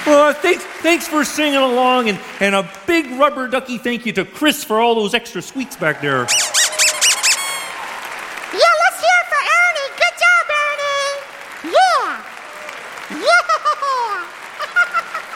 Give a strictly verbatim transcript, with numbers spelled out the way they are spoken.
Uh, thanks, thanks for singing along, and, and a big rubber ducky thank you to Chris for all those extra squeaks back there.